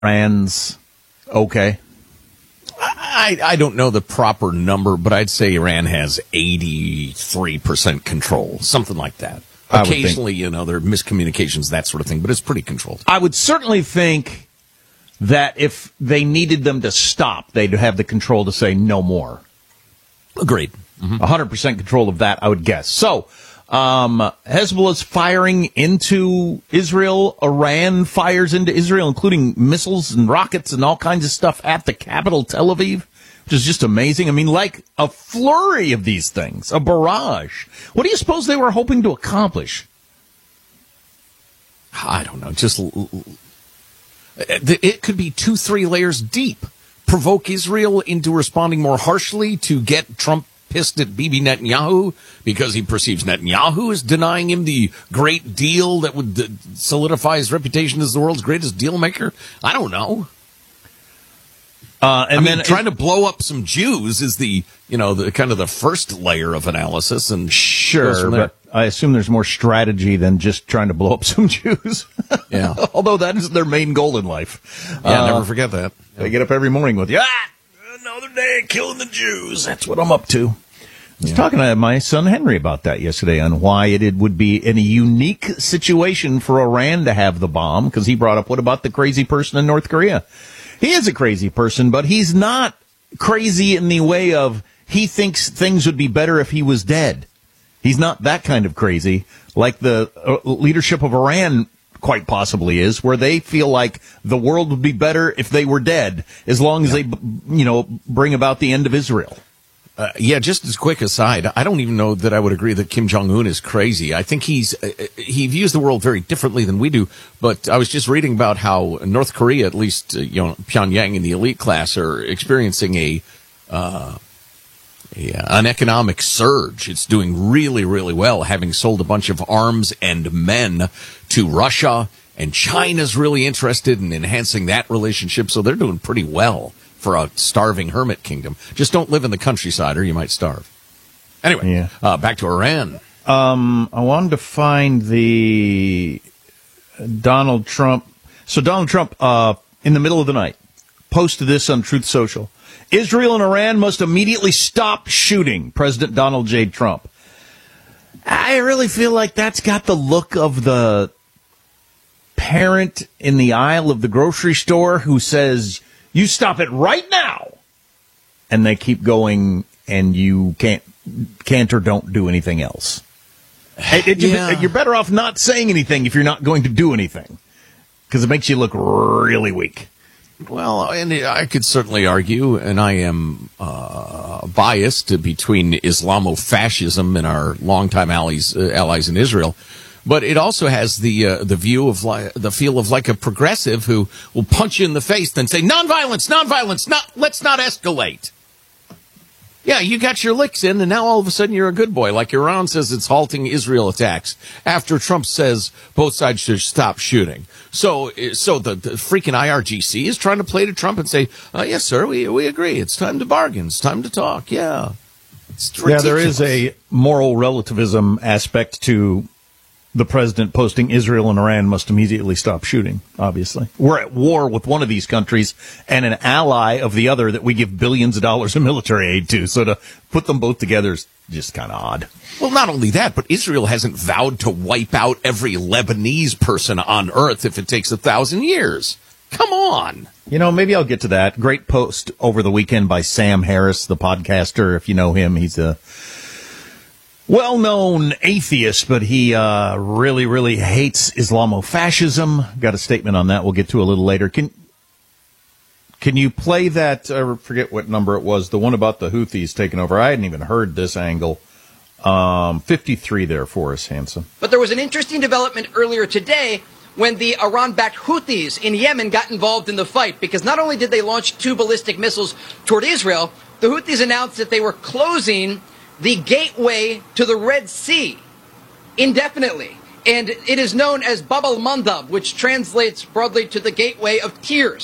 Iran's okay? I don't know the proper number, but I'd say Iran has 83% control, something like that. Occasionally, there are miscommunications, that sort of thing, but it's pretty controlled. I would certainly think that if they needed them to stop, they'd have the control to say no more. Agreed. 100% control of that, I would guess. So, Hezbollah's firing into Israel. Iran fires into Israel, including missiles and rockets and all kinds of stuff at the capital, Tel Aviv, which is just amazing. I mean, like a flurry of these things, a barrage. What do you suppose they were hoping to accomplish? I don't know. Just it could be 2-3 layers deep. Provoke Israel into responding more harshly to get Trump pissed at Bibi Netanyahu because he perceives Netanyahu as denying him the great deal that would solidify his reputation as the world's greatest deal maker. I don't know. Then trying to blow up some Jews is the kind of the first layer of analysis, and sure, but I assume there's more strategy than just trying to blow up some Jews. Yeah, although that is their main goal in life. Yeah, never forget that. They get up every morning with another day killing the Jews. That's what I'm up to. I was talking to my son Henry about that yesterday on why it would be in a unique situation for Iran to have the bomb, because he brought up, what about the crazy person in North Korea? He is a crazy person, but he's not crazy in the way of he thinks things would be better if he was dead. He's not that kind of crazy like the leadership of Iran quite possibly is, where they feel like the world would be better if they were dead, as long as they, bring about the end of Israel. Just as a quick aside, I don't even know that I would agree that Kim Jong-un is crazy. I think he views the world very differently than we do. But I was just reading about how North Korea, at least, Pyongyang and the elite class are experiencing an economic surge. It's doing really, really well, having sold a bunch of arms and men to Russia. And China's really interested in enhancing that relationship. So they're doing pretty well for a starving hermit kingdom. Just don't live in the countryside or you might starve. Anyway, back to Iran. I wanted to find the Donald Trump. So Donald Trump, in the middle of the night, posted this on Truth Social. Israel and Iran must immediately stop shooting, President Donald J. Trump. I really feel like that's got the look of the parent in the aisle of the grocery store who says, you stop it right now. And they keep going, and you can't or don't do anything else. You're better off not saying anything if you're not going to do anything, because it makes you look really weak. Well, and I could certainly argue, and I am biased between Islamofascism and our longtime allies in Israel. But it also has the view of the feel of like a progressive who will punch you in the face, then say nonviolence, let's not escalate. Yeah, you got your licks in, and now all of a sudden you're a good boy. Like Iran says it's halting Israel attacks after Trump says both sides should stop shooting. So the freaking IRGC is trying to play to Trump and say, yes, sir, we agree. It's time to bargain. It's time to talk. Yeah. It's ridiculous. Yeah, there is a moral relativism aspect to the president posting Israel and Iran must immediately stop shooting, obviously. We're at war with one of these countries and an ally of the other that we give billions of dollars of military aid to. So to put them both together is just kind of odd. Well, not only that, but Israel hasn't vowed to wipe out every Lebanese person on earth if it takes 1,000 years. Come on. Maybe I'll get to that. Great post over the weekend by Sam Harris, the podcaster. If you know him, he's a well-known atheist, but he really, really hates Islamofascism. Got a statement on that we'll get to a little later. Can you play that, I forget what number it was, the one about the Houthis taking over? I hadn't even heard this angle. 53 there for us, Hanson. But there was an interesting development earlier today when the Iran-backed Houthis in Yemen got involved in the fight, because not only did they launch 2 ballistic missiles toward Israel, the Houthis announced that they were closing the gateway to the Red Sea indefinitely. And it is known as Bab al-Mandab, which translates broadly to the gateway of tears.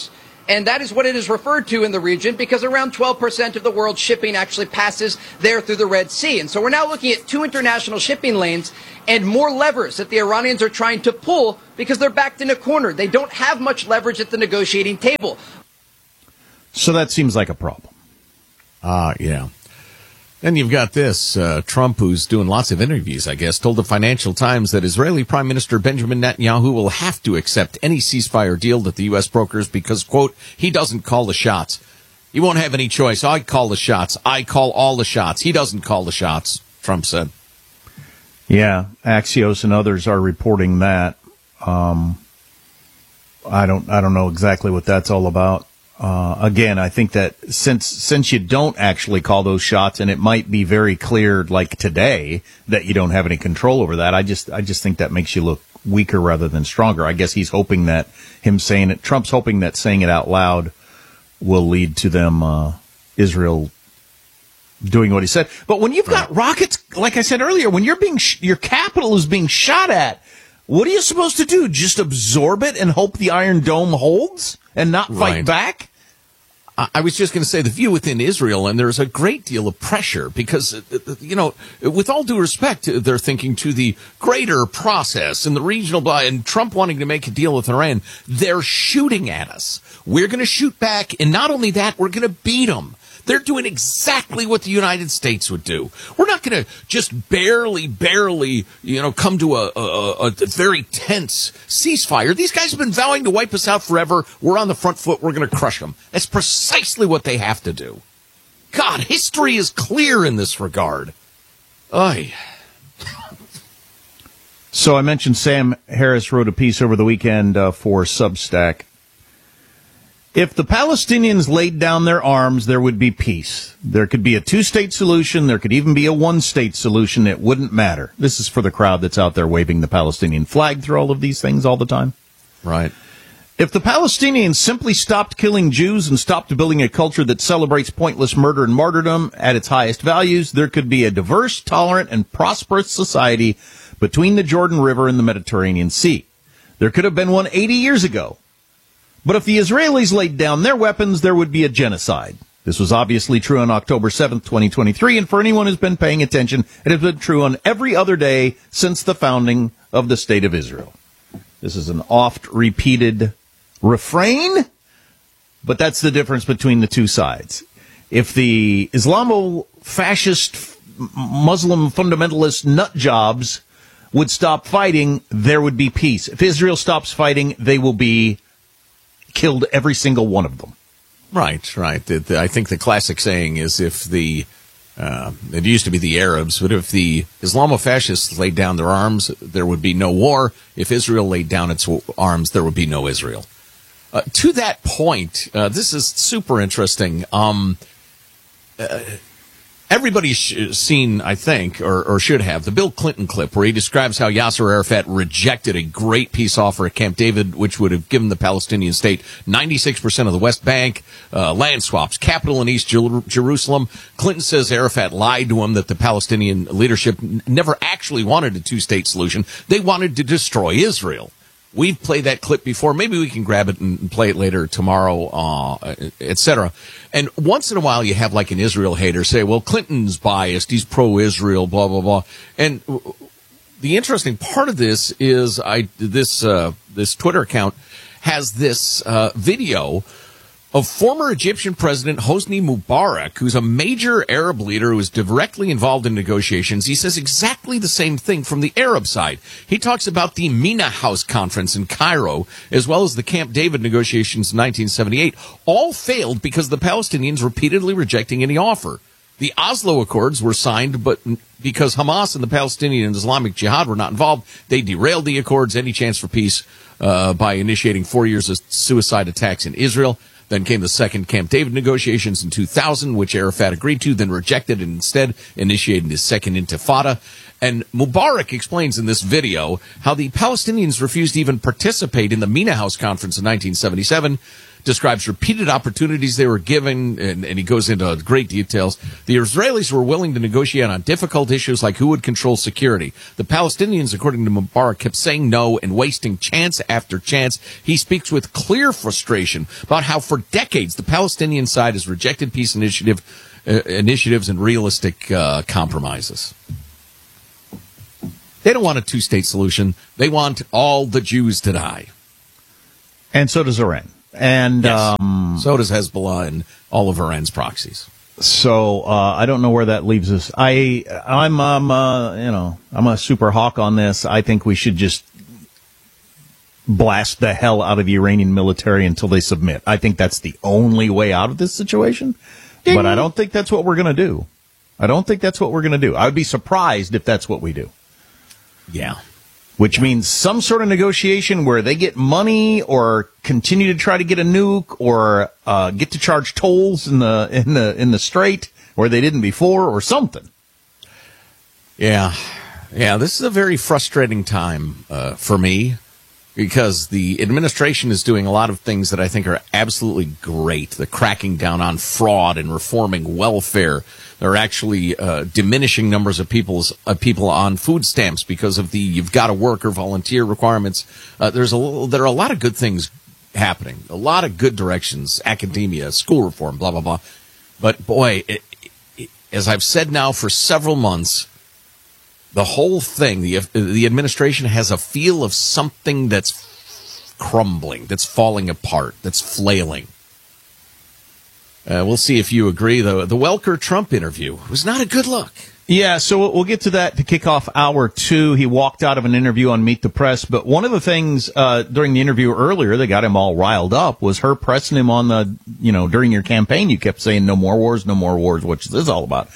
And that is what it is referred to in the region because around 12% of the world's shipping actually passes there through the Red Sea. And so we're now looking at 2 international shipping lanes and more levers that the Iranians are trying to pull because they're backed in a corner. They don't have much leverage at the negotiating table. So that seems like a problem. Yeah. Then you've got this, Trump, who's doing lots of interviews, I guess, told the Financial Times that Israeli Prime Minister Benjamin Netanyahu will have to accept any ceasefire deal that the U.S. brokers because, quote, he doesn't call the shots. He won't have any choice. I call the shots. I call all the shots. He doesn't call the shots, Trump said. Yeah, Axios and others are reporting that. I don't know exactly what that's all about. Again, I think that since you don't actually call those shots, and it might be very clear, like today, that you don't have any control over that, I just think that makes you look weaker rather than stronger. I guess he's hoping that Trump's hoping that saying it out loud will lead to them, Israel doing what he said. But when you've got rockets, like I said earlier, when your capital is being shot at, what are you supposed to do? Just absorb it and hope the Iron Dome holds and not fight back? I was just going to say the view within Israel, and there's a great deal of pressure because, with all due respect, they're thinking to the greater process and the regional, and Trump wanting to make a deal with Iran, they're shooting at us. We're going to shoot back, and not only that, we're going to beat them. They're doing exactly what the United States would do. We're not going to just barely, come to a very tense ceasefire. These guys have been vowing to wipe us out forever. We're on the front foot. We're going to crush them. That's precisely what they have to do. God, history is clear in this regard. Oy. So I mentioned Sam Harris wrote a piece over the weekend for Substack. If the Palestinians laid down their arms, there would be peace. There could be a 2-state solution. There could even be a 1-state solution. It wouldn't matter. This is for the crowd that's out there waving the Palestinian flag through all of these things all the time. Right. If the Palestinians simply stopped killing Jews and stopped building a culture that celebrates pointless murder and martyrdom at its highest values, there could be a diverse, tolerant, and prosperous society between the Jordan River and the Mediterranean Sea. There could have been one 80 years ago. But if the Israelis laid down their weapons, there would be a genocide. This was obviously true on October 7th, 2023, and for anyone who's been paying attention, it has been true on every other day since the founding of the State of Israel. This is an oft-repeated refrain, but that's the difference between the two sides. If the Islamo-fascist, Muslim fundamentalist nutjobs would stop fighting, there would be peace. If Israel stops fighting, they will be killed, every single one of them. Right. I think the classic saying is it used to be the Arabs, but if the Islamo-fascists laid down their arms, there would be no war. If Israel laid down its arms, there would be no Israel. To that point, this is super interesting. Everybody's seen, I think, or should have, the Bill Clinton clip where he describes how Yasser Arafat rejected a great peace offer at Camp David, which would have given the Palestinian state 96% of the West Bank, land swaps, capital in East Jerusalem. Clinton says Arafat lied to him that the Palestinian leadership never actually wanted a 2-state solution. They wanted to destroy Israel. We've played that clip before. Maybe we can grab it and play it later tomorrow, etc. And once in a while you have like an Israel hater say, well, Clinton's biased. He's pro-Israel, blah, blah, blah. And the interesting part of this is this Twitter account has this video of former Egyptian President Hosni Mubarak, who's a major Arab leader who is directly involved in negotiations. He says exactly the same thing from the Arab side. He talks about the Mina House Conference in Cairo, as well as the Camp David negotiations in 1978, all failed because the Palestinians repeatedly rejecting any offer. The Oslo Accords were signed, but because Hamas and the Palestinian Islamic Jihad were not involved, they derailed the accords, any chance for peace, by initiating 4 years of suicide attacks in Israel. Then came the second Camp David negotiations in 2000, which Arafat agreed to, then rejected and instead initiated his second intifada. And Mubarak explains in this video how the Palestinians refused to even participate in the Mina House Conference in 1977 describes repeated opportunities they were given, and he goes into great details. The Israelis were willing to negotiate on difficult issues like who would control security. The Palestinians, according to Mubarak, kept saying no and wasting chance after chance. He speaks with clear frustration about how for decades the Palestinian side has rejected peace initiatives and realistic compromises. They don't want a two-state solution. They want all the Jews to die. And so does Iran. And yes. So does Hezbollah and all of Iran's proxies. So I don't know where that leaves us. I'm a super hawk on this. I think we should just blast the hell out of the Iranian military until they submit. I think that's the only way out of this situation. Ding. But I don't think that's what we're going to do. I would be surprised if that's what we do. Yeah. Which means some sort of negotiation where they get money or continue to try to get a nuke or get to charge tolls in the strait where they didn't before or something. Yeah. This is a very frustrating time for me because the administration is doing a lot of things that I think are absolutely great. They're cracking down on fraud and reforming welfare. They're actually diminishing numbers of people on food stamps because of the you've got to work or volunteer requirements. There are a lot of good things happening, a lot of good directions, academia, school reform, blah, blah, blah. But, boy, as I've said now for several months, the whole thing, the administration has a feel of something that's crumbling, that's falling apart, that's flailing. We'll see if you agree, though. The Welker-Trump interview was not a good look. Yeah, so we'll get to that to kick off hour 2. He walked out of an interview on Meet the Press, but one of the things during the interview earlier that got him all riled up was her pressing him on during your campaign, you kept saying no more wars, which this is all about.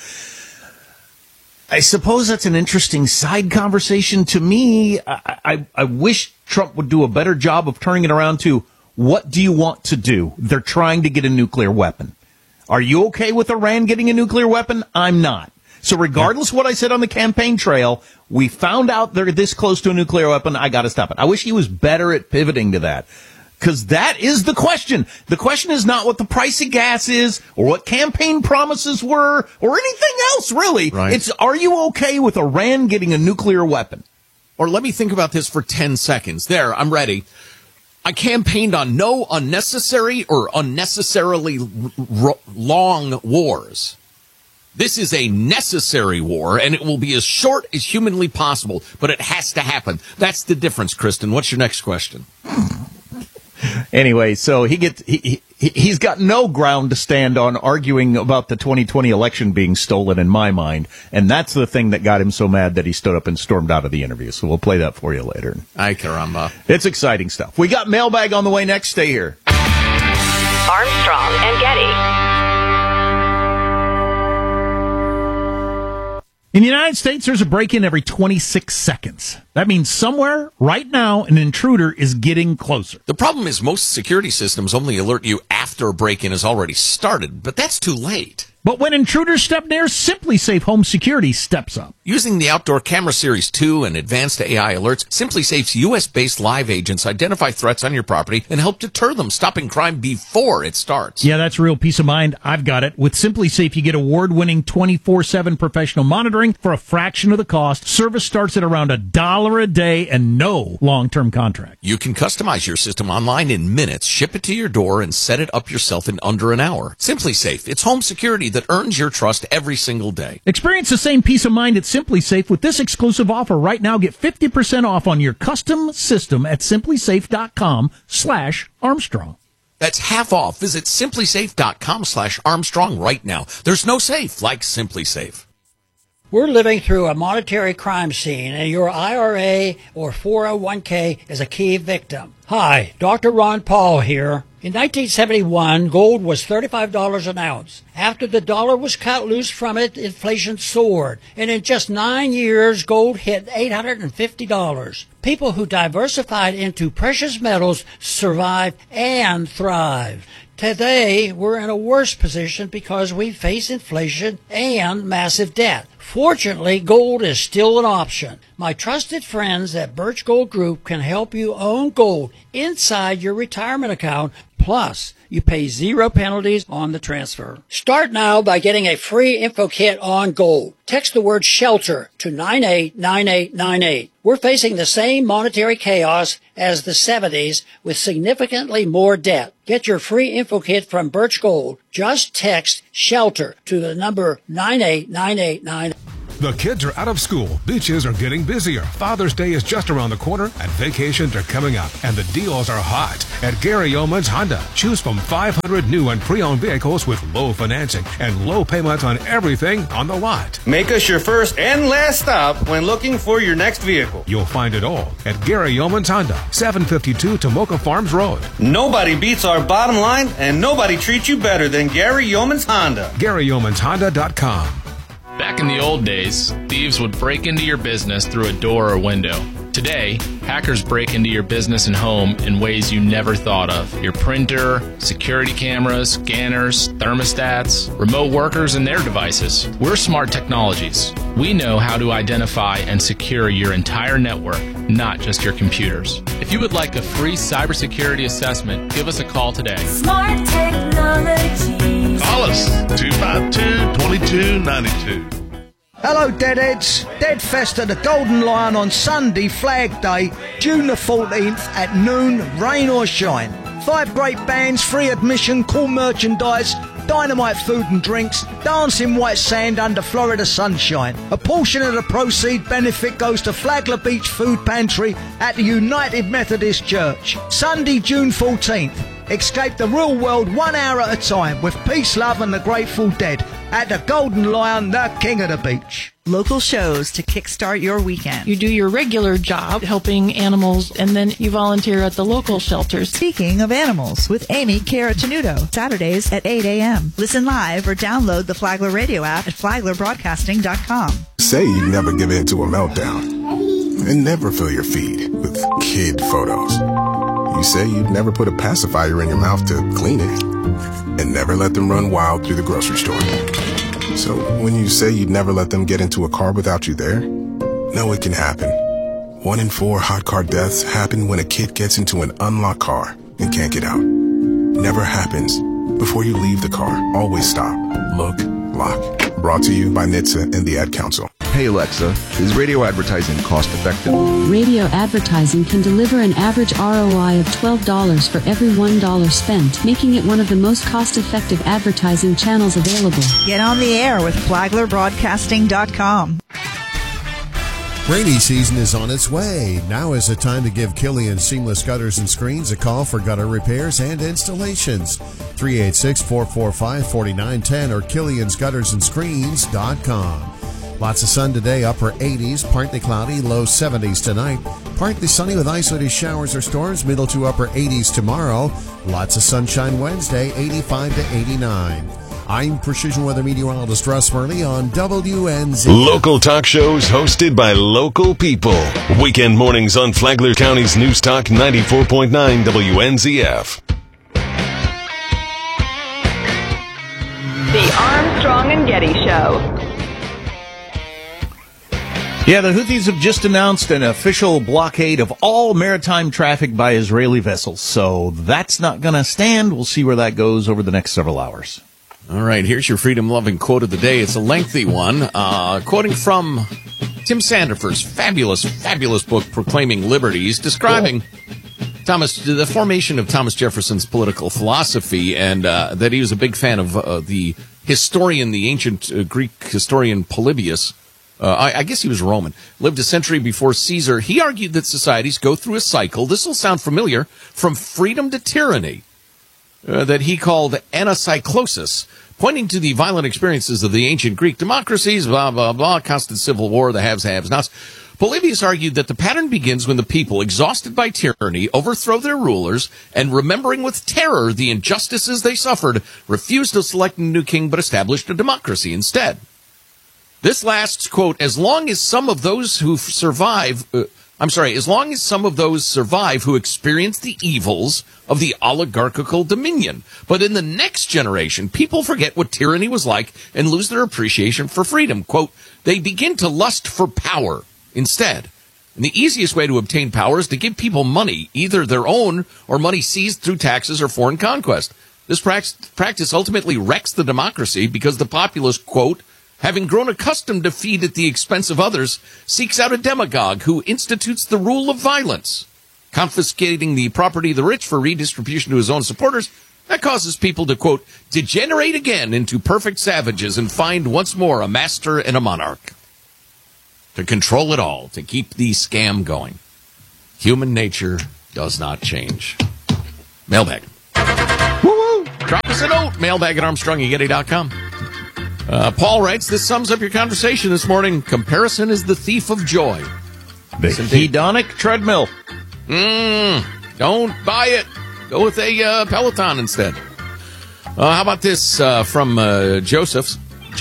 I suppose that's an interesting side conversation to me. I wish Trump would do a better job of turning it around to, what do you want to do? They're trying to get a nuclear weapon. Are you okay with Iran getting a nuclear weapon? I'm not. So regardless of what I said on the campaign trail, we found out they're this close to a nuclear weapon. I got to stop it. I wish he was better at pivoting to that. Because that is the question. The question is not what the price of gas is or what campaign promises were or anything else, really. Right. It's, are you okay with Iran getting a nuclear weapon? Or let me think about this for 10 seconds. There, I'm ready. I campaigned on no unnecessary or unnecessarily long wars. This is a necessary war, and it will be as short as humanly possible, but it has to happen. That's the difference, Kristen. What's your next question? Anyway, so he's got no ground to stand on arguing about the 2020 election being stolen, in my mind, and that's the thing that got him so mad that he stood up and stormed out of the interview. So we'll play that for you later. Ay, caramba. It's exciting stuff. We got mailbag on the way next. Stay here. Armstrong and Getty. In the United States, there's a break-in every 26 seconds. That means somewhere, right now, an intruder is getting closer. The problem is most security systems only alert you after a break-in has already started, but that's too late. But when intruders step near, SimpliSafe Home Security steps up. Using the Outdoor Camera Series 2 and advanced AI alerts, SimpliSafe's U.S.-based live agents identify threats on your property and help deter them, stopping crime before it starts. Yeah, that's real peace of mind. I've got it. With SimpliSafe, you get award-winning 24/7 professional monitoring for a fraction of the cost. Service starts at around $1 a day and no long-term contract. You can customize your system online in minutes, ship it to your door, and set it up yourself in under an hour. SimpliSafe, it's home security that earns your trust every single day. Experience the same peace of mind at SimpliSafe with this exclusive offer. Right now, get 50% off on your custom system at SimpliSafe.com/Armstrong. That's half off. Visit SimpliSafe.com/Armstrong right now. There's no safe like SimpliSafe. We're living through a monetary crime scene, and your IRA or 401k is a key victim. Hi, Dr. Ron Paul here. In 1971, gold was $35 an ounce. After the dollar was cut loose from it, inflation soared. And in just 9 years, gold hit $850. People who diversified into precious metals survived and thrived. Today, we're in a worse position because we face inflation and massive debt. Fortunately, gold is still an option. My trusted friends at Birch Gold Group can help you own gold inside your retirement account. Plus, you pay 0 penalties on the transfer. Start now by getting a free info kit on gold. Text the word SHELTER to 989898. We're facing the same monetary chaos as the 70s with significantly more debt. Get your free info kit from Birch Gold. Just text SHELTER to the number 98989. The kids are out of school, beaches are getting busier, Father's Day is just around the corner, and vacations are coming up, and the deals are hot. At Gary Yeoman's Honda, choose from 500 new and pre-owned vehicles with low financing and low payments on everything on the lot. Make us your first and last stop when looking for your next vehicle. You'll find it all at Gary Yeoman's Honda, 752 Tomoka Farms Road. Nobody beats our bottom line, and nobody treats you better than Gary Yeoman's Honda. GaryYeomansHonda.com. Back in the old days, thieves would break into your business through a door or window. Today, hackers break into your business and home in ways you never thought of. Your printer, security cameras, scanners, thermostats, remote workers, and their devices. We're Smart Technologies. We know how to identify and secure your entire network, not just your computers. If you would like a free cybersecurity assessment, give us a call today. Smart Technologies. Call us, 252-2292. Hello, Deadheads. Deadfest at the Golden Lion on Sunday, Flag Day, June the 14th at noon, rain or shine. 5 great bands, free admission, cool merchandise, dynamite food and drinks, dancing white sand under Florida sunshine. A portion of the proceed benefit goes to Flagler Beach Food Pantry at the United Methodist Church. Sunday, June 14th. Escape the real world 1 hour at a time with Peace, Love and the Grateful Dead at the Golden Lion, the king of the beach. Local shows to kickstart your weekend. You do your regular job helping animals, and then you volunteer at the local shelters. Speaking of animals, with Amy Caratanudo, Saturdays at 8 a.m. Listen live or download the Flagler Radio app at flaglerbroadcasting.com. Say you never give in to a meltdown and never fill your feed with kid photos. You say you'd never put a pacifier in your mouth to clean it and never let them run wild through the grocery store. So when you say you'd never let them get into a car without you there, know it can happen. 1 in 4 hot car deaths happen when a kid gets into an unlocked car and can't get out. Never happens. Before you leave the car, always stop, look, lock. Brought to you by NHTSA and the Ad Council. Hey Alexa, is radio advertising cost effective? Radio advertising can deliver an average ROI of $12 for every $1 spent, making it one of the most cost-effective advertising channels available. Get on the air with flaglerbroadcasting.com. Rainy season is on its way. Now is the time to give Killian Seamless Gutters and Screens a call for gutter repairs and installations. 386-445-4910 or KilliansGuttersandScreens.com. Lots of sun today, upper 80s, partly cloudy, low 70s tonight. Partly sunny with isolated showers or storms, middle to upper 80s tomorrow. Lots of sunshine Wednesday, 85 to 89. I'm Precision Weather Meteorologist Russ Murley on WNZ. Local talk shows hosted by local people. Weekend mornings on Flagler County's News Talk 94.9 WNZF. The Armstrong and Getty Show. Yeah, the Houthis have just announced an official blockade of all maritime traffic by Israeli vessels. So that's not going to stand. We'll see where that goes over the next several hours. All right, here's your freedom-loving quote of the day. It's a lengthy one, quoting from Tim Sandifer's fabulous book, Proclaiming Liberty. He's describing the formation of Thomas Jefferson's political philosophy, and that he was a big fan of the ancient Greek historian Polybius. I guess he was Roman, lived a century before Caesar. He argued that societies go through a cycle, this will sound familiar, from freedom to tyranny, that he called anacyclosis, pointing to the violent experiences of the ancient Greek democracies, blah, blah, blah, constant civil war, the haves, have-nots. Polybius argued that the pattern begins when the people, exhausted by tyranny, overthrow their rulers, and remembering with terror the injustices they suffered, refused to select a new king but established a democracy instead. This lasts, quote, as long as some of those who survive who experience the evils of the oligarchical dominion. But in the next generation, people forget what tyranny was like and lose their appreciation for freedom. Quote, they begin to lust for power instead. And the easiest way to obtain power is to give people money, either their own or money seized through taxes or foreign conquest. This practice ultimately wrecks the democracy because the populace, quote, having grown accustomed to feed at the expense of others, seeks out a demagogue who institutes the rule of violence. Confiscating the property of the rich for redistribution to his own supporters, that causes people to, quote, degenerate again into perfect savages and find once more a master and a monarch. To control it all, to keep the scam going. Human nature does not change. Mailbag. Woo-woo! Drop us a note. Mailbag at ArmstrongandGetty.com. Paul writes, this sums up your conversation this morning. Comparison is the thief of joy. The hedonic treadmill. Don't buy it. Go with a Peloton instead. How about this from Joseph?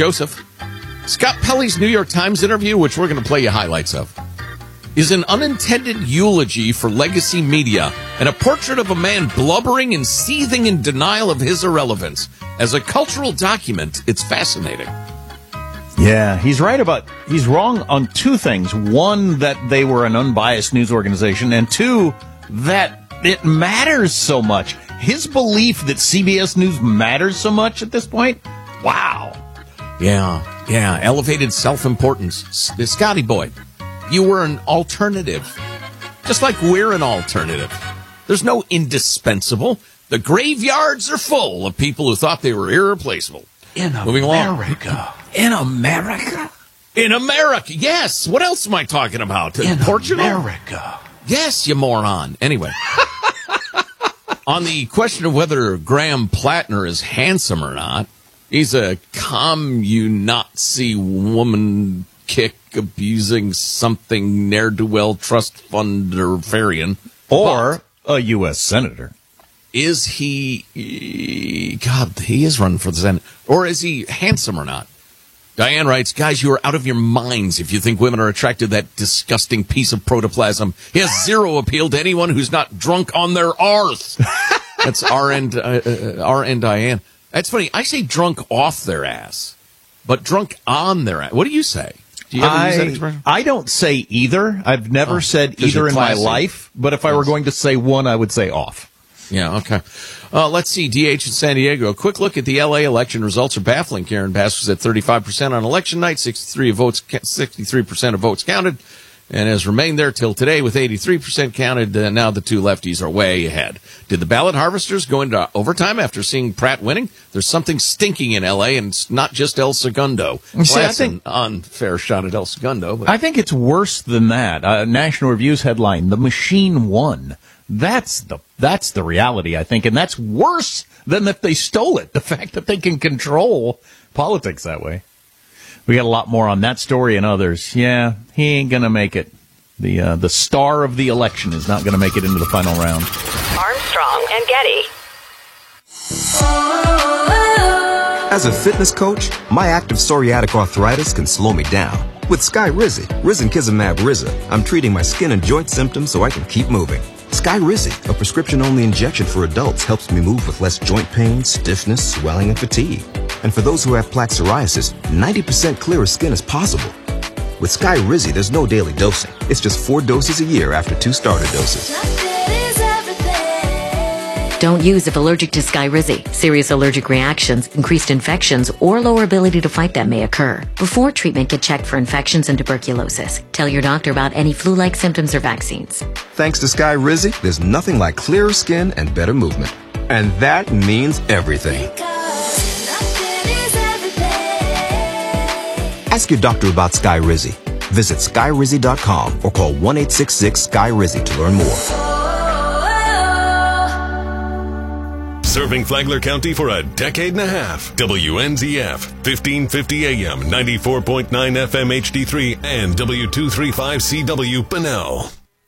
Scott Pelley's New York Times interview, which we're going to play you highlights of, is an unintended eulogy for legacy media and a portrait of a man blubbering and seething in denial of his irrelevance. As a cultural document, it's fascinating. Yeah, he's wrong on two things. One, that they were an unbiased news organization, and two, that it matters so much. His belief that CBS News matters so much at this point? Wow. Yeah, elevated self-importance. Scotty boy, you were an alternative. Just like we're an alternative. There's no indispensable. The graveyards are full of people who thought they were irreplaceable. Moving America. In America? In America, yes. What else am I talking about? In Portugal? America. Yes, you moron. Anyway. On the question of whether Graham Plattner is handsome or not, he's a communazi woman kick abusing something ne'er-do-well trust funderian. Or a U.S. senator. Is he... God, he is running for the Senate. Or is he handsome or not? Diane writes, guys, you are out of your minds if you think women are attracted to that disgusting piece of protoplasm. He has zero appeal to anyone who's not drunk on their arse. That's R.N. Diane. That's funny. I say drunk off their ass, but drunk on their ass. What do you say? Do you ever use that expression? I don't say either. I've never said either in my life, but if I were going to say one, I would say off. Yeah, okay. Let's see, DH in San Diego. A quick look at the L.A. election results are baffling. Karen Bass was at 35% on election night, 63% of votes counted, and has remained there till today with 83% counted. Now the two lefties are way ahead. Did the ballot harvesters go into overtime after seeing Pratt winning? There's something stinking in L.A., and it's not just El Segundo. See, that's an unfair shot at El Segundo. But I think it's worse than that. National Review's headline, "The Machine Won." That's the reality, I think, and that's worse than if they stole it. The fact that they can control politics that way. We got a lot more on that story and others. Yeah, he ain't gonna make it. The star of the election is not gonna make it into the final round. Armstrong and Getty. As a fitness coach, my active psoriatic arthritis can slow me down. With Skyrizi, Risankizumab Riza, I'm treating my skin and joint symptoms so I can keep moving. Skyrizi, a prescription-only injection for adults, helps me move with less joint pain, stiffness, swelling, and fatigue. And for those who have plaque psoriasis, 90% clearer skin is possible. With Skyrizi, there's no daily dosing. It's just 4 doses a year after 2 starter doses. Don't use if allergic to Skyrizi. Serious allergic reactions, increased infections, or lower ability to fight them may occur. Before treatment, get checked for infections and tuberculosis. Tell your doctor about any flu-like symptoms or vaccines. Thanks to Skyrizi, there's nothing like clearer skin and better movement. And that means everything. Ask your doctor about Skyrizi. Visit Skyrizi.com or call 1-866-SKY-RIZI to learn more. Serving Flagler County for a decade and a half. WNZF, 1550 AM, 94.9 FM HD3, and W235CW Bunnell.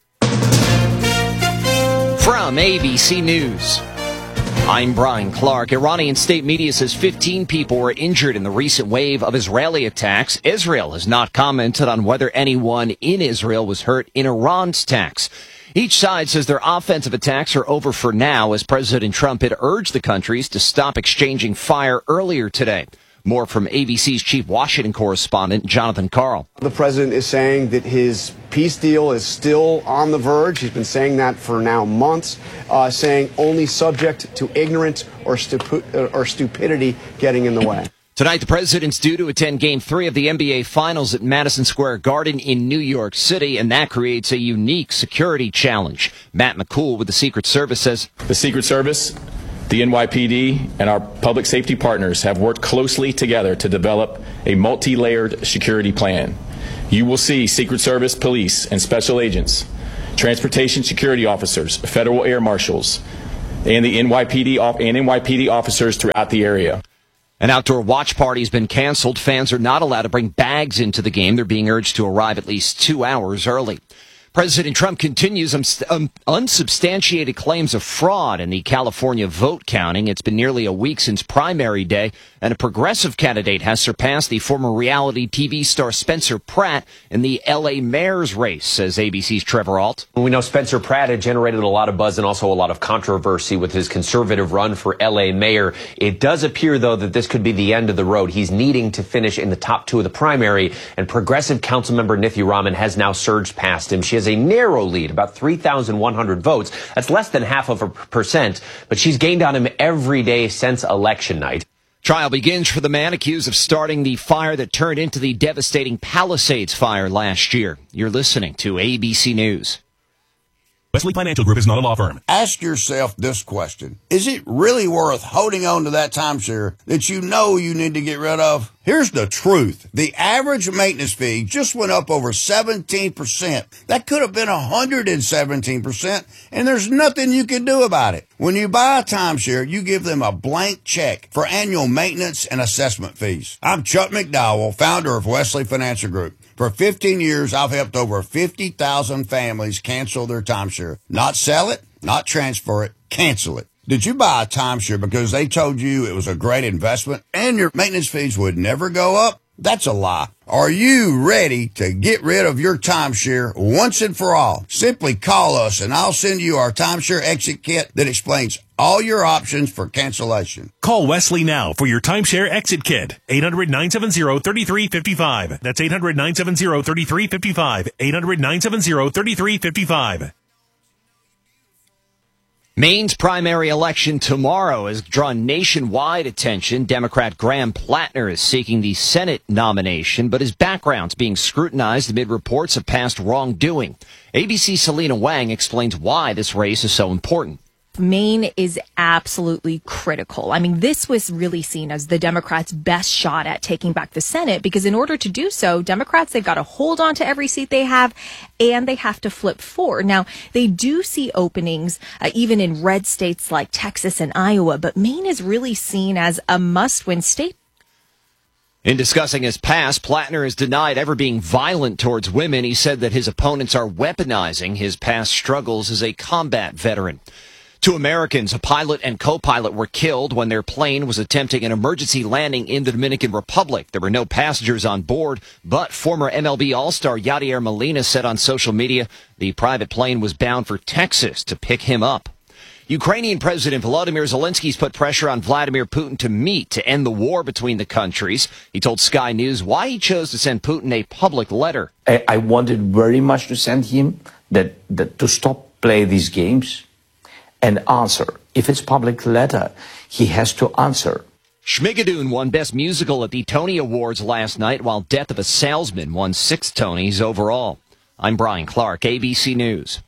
From ABC News, I'm Brian Clark. Iranian state media says 15 people were injured in the recent wave of Israeli attacks. Israel has not commented on whether anyone in Israel was hurt in Iran's attacks. Each side says their offensive attacks are over for now, as President Trump had urged the countries to stop exchanging fire earlier today. More from ABC's chief Washington correspondent, Jonathan Karl. The president is saying that his peace deal is still on the verge. He's been saying that for now months, saying only subject to ignorance or stupidity getting in the way. Tonight, the president's due to attend Game 3 of the NBA Finals at Madison Square Garden in New York City, and that creates a unique security challenge. Matt McCool with the Secret Service says, the Secret Service, the NYPD, and our public safety partners have worked closely together to develop a multi-layered security plan. You will see Secret Service police and special agents, transportation security officers, federal air marshals, and the NYPD officers throughout the area. An outdoor watch party has been canceled. Fans are not allowed to bring bags into the game. They're being urged to arrive at least 2 hours early. President Trump continues unsubstantiated claims of fraud in the California vote counting. It's been nearly a week since primary day, and a progressive candidate has surpassed the former reality TV star Spencer Pratt in the L.A. mayor's race, says ABC's Trevor Ault. We know Spencer Pratt had generated a lot of buzz and also a lot of controversy with his conservative run for L.A. mayor. It does appear, though, that this could be the end of the road. He's needing to finish in the top 2 of the primary, and progressive councilmember Nithya Raman has now surged past him. She has a narrow lead, about 3,100 votes. That's less than 0.5%, but she's gained on him every day since election night. Trial begins for the man accused of starting the fire that turned into the devastating Palisades fire last year. You're listening to ABC News. Wesley Financial Group is not a law firm. Ask yourself this question. Is it really worth holding on to that timeshare that you know you need to get rid of? Here's the truth. The average maintenance fee just went up over 17%. That could have been 117%, and there's nothing you can do about it. When you buy a timeshare, you give them a blank check for annual maintenance and assessment fees. I'm Chuck McDowell, founder of Wesley Financial Group. For 15 years, I've helped over 50,000 families cancel their timeshare. Not sell it, not transfer it, cancel it. Did you buy a timeshare because they told you it was a great investment and your maintenance fees would never go up? That's a lie. Are you ready to get rid of your timeshare once and for all? Simply call us and I'll send you our timeshare exit kit that explains all your options for cancellation. Call Wesley now for your timeshare exit kit. 800-970-3355. That's 800-970-3355. 800-970-3355. Maine's primary election tomorrow has drawn nationwide attention. Democrat Graham Plattner is seeking the Senate nomination, but his background's being scrutinized amid reports of past wrongdoing. ABC's Selena Wang explains why this race is so important. Maine is absolutely critical. I mean, this was really seen as the Democrats' best shot at taking back the Senate, because in order to do so, Democrats, they've got to hold on to every seat they have, and they have to flip 4. Now, they do see openings, even in red states like Texas and Iowa, but Maine is really seen as a must-win state. In discussing his past, Plattner has denied ever being violent towards women. He said that his opponents are weaponizing his past struggles as a combat veteran. 2 Americans, a pilot and co-pilot, were killed when their plane was attempting an emergency landing in the Dominican Republic. There were no passengers on board, but former MLB All-Star Yadier Molina said on social media the private plane was bound for Texas to pick him up. Ukrainian President Volodymyr Zelensky's put pressure on Vladimir Putin to meet to end the war between the countries. He told Sky News why he chose to send Putin a public letter. I wanted very much to send him that to stop play these games and answer. If it's public letter, he has to answer. Schmigadoon won Best Musical at the Tony Awards last night, while Death of a Salesman won 6 Tonys overall. I'm Brian Clark, ABC News.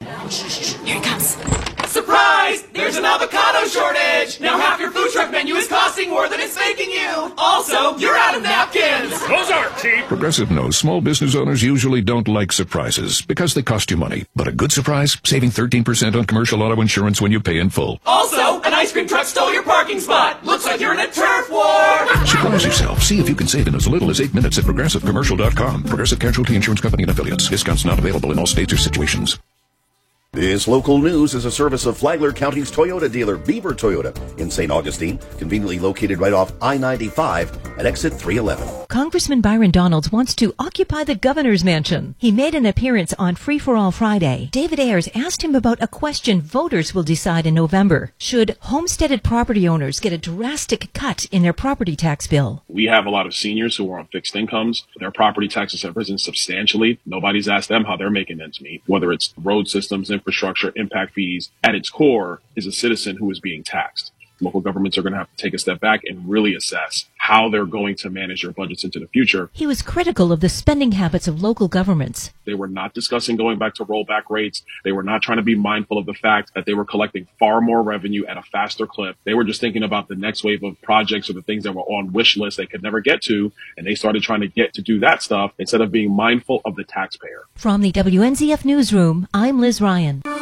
Here it comes. Surprise! There's an avocado shortage! Now half your food truck menu is costing more than it's making you! Also, you're out of napkins! Those aren't cheap! Progressive knows small business owners usually don't like surprises because they cost you money. But a good surprise? Saving 13% on commercial auto insurance when you pay in full. Also, an ice cream truck stole your parking spot! Looks like you're in a turf war! Surprise yourself. See if you can save in as little as 8 minutes at ProgressiveCommercial.com. Progressive Casualty Insurance Company and Affiliates. Discounts not available in all states or situations. This local news is a service of Flagler County's Toyota dealer, Beaver Toyota, in St. Augustine, conveniently located right off I-95 at exit 311. Congressman Byron Donalds wants to occupy the governor's mansion. He made an appearance on Free for All Friday. David Ayers asked him about a question voters will decide in November. Should homesteaded property owners get a drastic cut in their property tax bill? We have a lot of seniors who are on fixed incomes. Their property taxes have risen substantially. Nobody's asked them how they're making ends meet, whether it's road systems, infrastructure, impact fees. At its core is a citizen who is being taxed. Local governments are going to have to take a step back and really assess how they're going to manage their budgets into the future. He was critical of the spending habits of local governments. They were not discussing going back to rollback rates. They were not trying to be mindful of the fact that they were collecting far more revenue at a faster clip. They were just thinking about the next wave of projects or the things that were on wish lists they could never get to, and they started trying to get to do that stuff instead of being mindful of the taxpayer. From the WNZF Newsroom, I'm Liz Ryan.